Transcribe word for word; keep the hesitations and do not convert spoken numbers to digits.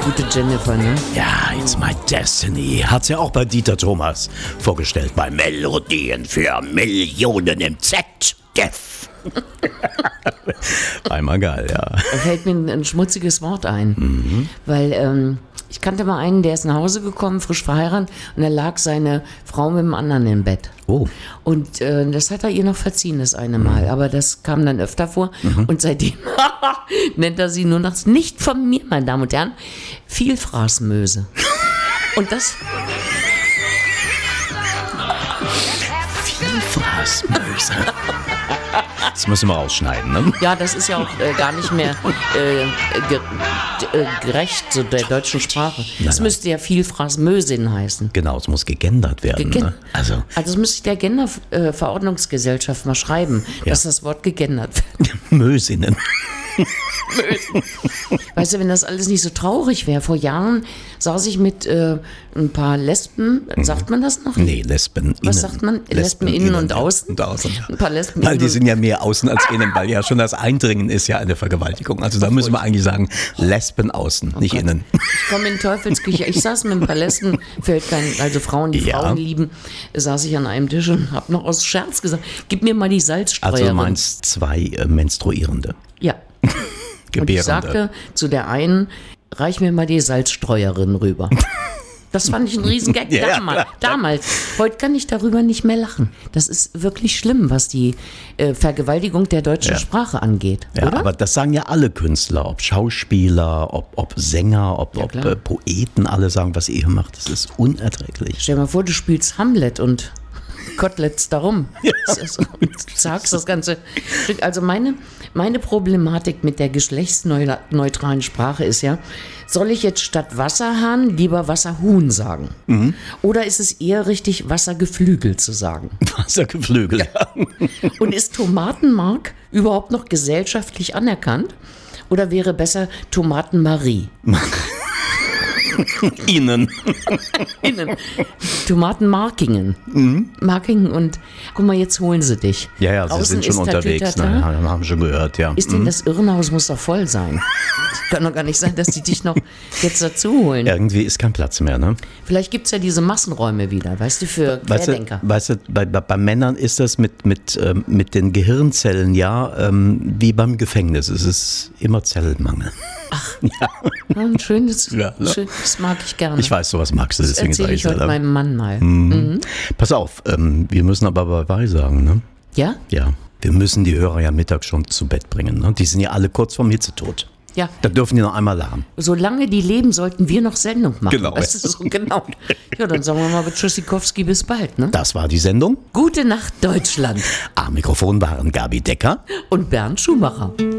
Gute Jennifer, ne? Ja, It's My Destiny. Hat's ja auch bei Dieter Thomas vorgestellt. Bei Melodien für Millionen im Z D F. Einmal geil, ja. Da fällt mir ein, ein schmutziges Wort ein. Mhm. Weil ähm, ich kannte mal einen, der ist nach Hause gekommen, frisch verheiratet, und da lag seine Frau mit dem anderen im Bett. Oh. Und äh, das hat er ihr noch verziehen, das eine Mal. Aber das kam dann öfter vor. Mhm. Und seitdem nennt er sie nur noch, nicht von mir, meine Damen und Herren, Vielfraßmöse. Und das... Vielfraßmöse. Das müssen wir rausschneiden, ne? Ja, das ist ja auch äh, gar nicht mehr äh, ge- äh, gerecht so der deutschen Sprache. Das nein, müsste ja Vielfraßmösin heißen. Genau, es muss gegendert werden. Gegen- ne? Also, also das müsste ich der Genderverordnungsgesellschaft mal schreiben, ja, dass das Wort gegendert wird. Mösinnen. Mösen. Weißt du, wenn das alles nicht so traurig wäre, vor Jahren saß ich mit äh, ein paar Lesben, sagt man das noch? Nee, Lesben innen. Was sagt man? Lesben, Lesben innen, innen und außen? Und außen, ja. Ein paar Lesben weil innen. Die sind ja mehr außen als innen, weil ja schon das Eindringen ist ja eine Vergewaltigung. Also da müssen wir eigentlich sagen, Lesben außen, oh nicht Gott. innen. Ich komme in Teufelsküche. Ich saß mit ein paar Lesben, fällt kein, also Frauen, die Ja. Frauen lieben, saß ich an einem Tisch und habe noch aus Scherz gesagt, gib mir mal die Salzstreuerin. Also du meinst zwei äh, Menstruierende. Ja. Und ich sagte zu der einen, reich mir mal die Salzstreuerin rüber. Das fand ich ein Riesengag ja, damals. ja, damals. Heute kann ich darüber nicht mehr lachen. Das ist wirklich schlimm, was die äh, Vergewaltigung der deutschen ja. Sprache angeht. Ja, oder? aber das sagen ja alle Künstler, ob Schauspieler, ob, ob Sänger, ob, Ja, ob klar. äh, Poeten, alle sagen, was ihr macht, das ist unerträglich. Stell dir mal vor, du spielst Hamlet und Koteletts darum. Ja. Du sagst das ganze Stück. Also meine, meine Problematik mit der geschlechtsneutralen Sprache ist ja, soll ich jetzt statt Wasserhahn lieber Wasserhuhn sagen? Mhm. Oder ist es eher richtig, Wassergeflügel zu sagen? Wassergeflügel. Ja. Und ist Tomatenmark überhaupt noch gesellschaftlich anerkannt? Oder wäre besser Tomatenmarie? Innen. Innen. Tomatenmarkingen. Mhm. Markingen und guck mal, jetzt holen sie dich. Ja, ja, sie Draußen sind schon ist unterwegs. Tatütata. Ne? Haben schon gehört, ja. Ist denn das Irrenhaus muss doch voll sein? Kann doch gar nicht sein, dass die dich noch jetzt dazu holen. Irgendwie ist kein Platz mehr, ne? Vielleicht gibt es ja diese Massenräume wieder, weißt du, für Weißt du, Querdenker. weißt du bei, bei, bei Männern ist das mit, mit, ähm, mit den Gehirnzellen ja ähm, wie beim Gefängnis. Es ist immer Zellmangel. Ach, ja. Ein schönes, Ja, ne? schön, das mag ich gerne. Ich weiß, sowas magst du, das deswegen sage erzähle ich ich heute es. meinem Mann mal. Mhm. Mhm. Pass auf, ähm, wir müssen aber dabei sagen, ne? Ja? Ja, wir müssen die Hörer ja mittags schon zu Bett bringen. Ne? Die sind ja alle kurz vorm Hitzetod. Ja. Da dürfen die noch einmal lachen. Solange die leben, sollten wir noch Sendung machen. Genau. Das ist so genau. Ja, dann sagen wir mal mit Tschüssikowski bis bald. Ne? Das war die Sendung. Gute Nacht, Deutschland. Am Mikrofon waren Gabi Decker Und Bernd Schumacher.